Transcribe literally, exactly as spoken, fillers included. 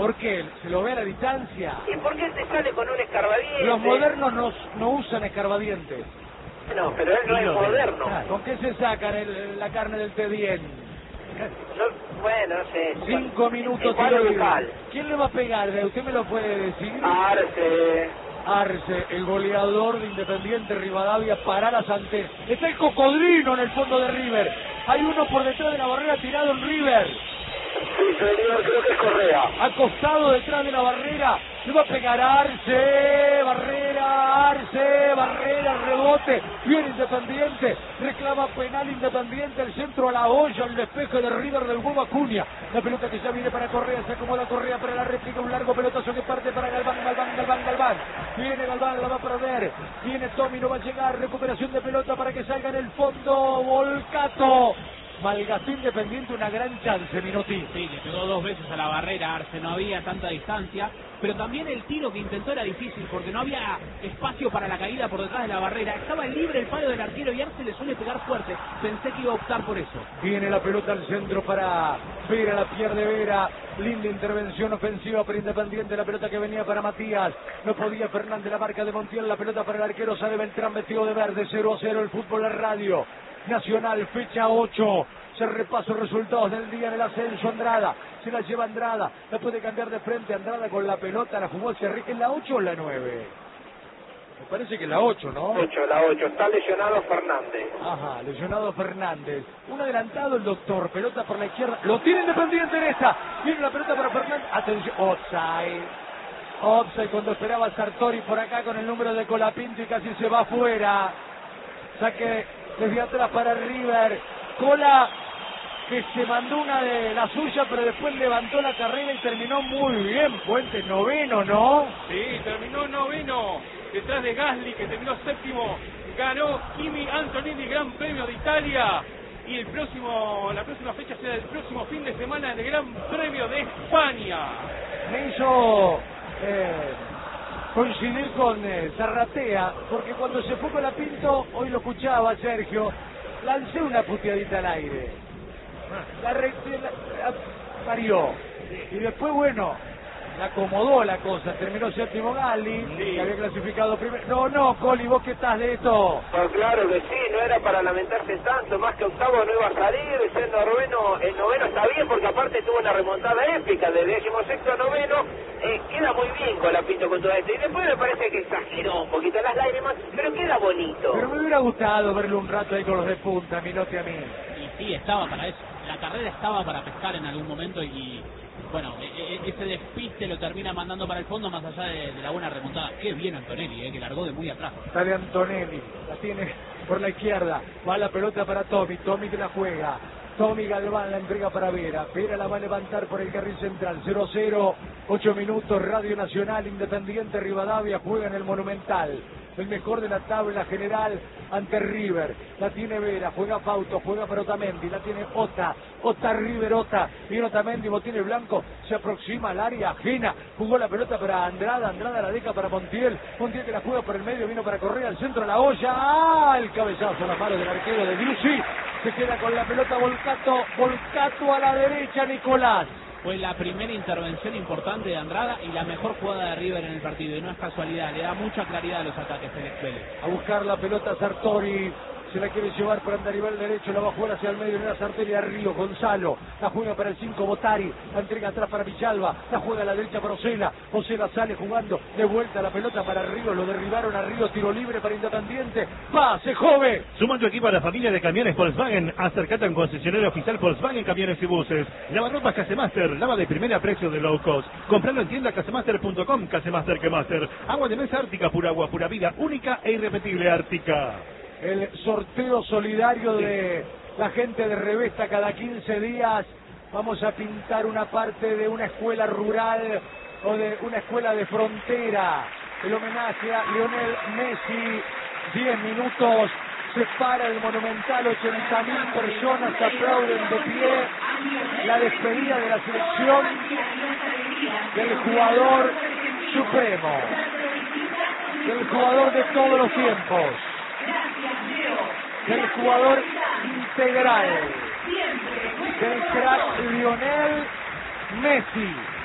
¿Por qué? ¿Se lo ve a la distancia? ¿Y por qué te sale con un escarbadiente? Los modernos no, no usan escarbadientes. No, pero él no es moderno. ¿Con qué se sacan el, la carne del Tedien? No, bueno, no sé. Cinco minutos. Tiro local. ¿Quién le va a pegar? ¿Usted me lo puede decir? Arce. Arce, el goleador de Independiente Rivadavia, para la Santé. Está el cocodrilo en el fondo de River. Hay uno por detrás de la barrera tirado en River. Sí, señor, creo que es Correa. Acostado detrás de la barrera. Le va a pegar Arce. Barrera, Arce, barrera, rebote. Viene Independiente. Reclama penal Independiente. El centro a la olla, el despeje de River del Hugo Acuña. La pelota que ya viene para Correa. Se acomoda Correa para la réplica. Un largo pelotazo que parte para Galván, Galván, Galván, Galván. Viene Galván, la va a perder. Viene Tommy, no va a llegar. Recuperación de pelota para que salga en el fondo. Volcato. Malgastó Independiente una gran chance, Minotti. Sí, le pegó dos veces a la barrera, Arce, no había tanta distancia, pero también el tiro que intentó era difícil, porque no había espacio para la caída por detrás de la barrera. Estaba libre el palo del arquero y Arce le suele pegar fuerte. Pensé que iba a optar por eso. Viene la pelota al centro para Vera, la pierde Vera. Linda intervención ofensiva para Independiente, la pelota que venía para Matías. No podía Fernández, la marca de Montiel, la pelota para el arquero, sale Beltrán vestido de verde. Cero a cero el fútbol en radio. Nacional, fecha ocho. Se repaso resultados del día en el ascenso. Andrada, se la lleva Andrada, la puede cambiar de frente. Andrada con la pelota, la jugó hacia Enrique. ¿En la ocho o la nueve? Me parece que la ocho, ¿no? ocho, la ocho. Está lesionado Fernández. Ajá, lesionado Fernández. Un adelantado el doctor, pelota por la izquierda. Lo tiene Independiente en esta. Viene la pelota para Fernández. Atención, offside. Offside cuando esperaba Sartori por acá con el número de Colapinto y casi se va afuera. Saque desde atrás para River. Cola que se mandó una de la suya, pero después levantó la carrera y terminó muy bien. Puente noveno, ¿no? Sí, terminó noveno, detrás de Gasly, que terminó séptimo. Ganó Kimi Antonelli, Gran Premio de Italia. Y el próximo, la próxima fecha será el próximo fin de semana del Gran Premio de España. Me hizo eh, coincidir con eh, Zarratea, porque cuando se fue con la Pinto, hoy lo escuchaba Sergio, lancé una puteadita al aire. La, re, la, la parió. Y después, bueno, la acomodó la cosa. Terminó séptimo Gali, sí, que había clasificado primero. No, no, Coli, ¿vos qué estás de esto? Pues claro que sí, no era para lamentarse tanto. Más que octavo no iba a salir. Siendo noveno, el noveno está bien porque aparte tuvo una remontada épica. De decimosexto a noveno, eh, queda muy bien con la Pinto con todo esto. Y después me parece que exageró un poquito las lágrimas, pero queda bonito. Pero me hubiera gustado verlo un rato ahí con los de punta, Minotti a mí. Y sí, estaba para eso. La carrera estaba para pescar en algún momento y, bueno, ese despiste lo termina mandando para el fondo más allá de, de la buena remontada. Qué bien Antonelli, eh, que largó de muy atrás. Sale Antonelli, la tiene por la izquierda, va la pelota para Tommy, Tommy que la juega. Tommy Galván la entrega para Vera. Vera la va a levantar por el carril central. cero a cero, ocho minutos, Radio Nacional, Independiente Rivadavia juega en el Monumental. El mejor de la tabla general ante River. La tiene Vera, juega Fausto, juega para Otamendi, la tiene Ota, Ota River, Ota, viene Otamendi, botín blanco, se aproxima al área ajena, jugó la pelota para Andrada, Andrada la deja para Montiel, Montiel que la juega por el medio, vino para Correa, al centro de la olla, ¡ah! El cabezazo a la mano del arquero de Grusi, se queda con la pelota Volcato, Volcato a la derecha, Nicolás. Fue la primera intervención importante de Andrada y la mejor jugada de River en el partido. Y no es casualidad, le da mucha claridad a los ataques Félix Vélez. A buscar la pelota Sartori. Se la quiere llevar por andarivel derecho, la va a jugar hacia el medio de la Sartori a Río, Gonzalo, la juega para el cinco Botari, la entrega atrás para Villalba, la juega a la derecha para Osela, Osela sale jugando, de vuelta la pelota para Río, lo derribaron a Río, tiro libre para Independiente, pase joven. Suma tu equipo a la familia de camiones Volkswagen, acércate a un concesionario oficial Volkswagen Camiones y Buses, lavarropas Casemaster, lava de primera precio de low cost, compralo en tienda casemaster punto com, Casemaster que Master, agua de mesa Ártica, pura agua, pura vida, única e irrepetible Ártica. El sorteo solidario de la gente de Revesta cada quince días. Vamos a pintar una parte de una escuela rural o de una escuela de frontera. El homenaje a Lionel Messi. diez minutos. Se para el Monumental. ochenta mil personas aplauden de pie. La despedida de la selección del jugador supremo. Del jugador de todos los tiempos. Del jugador integral, del crack Lionel Messi.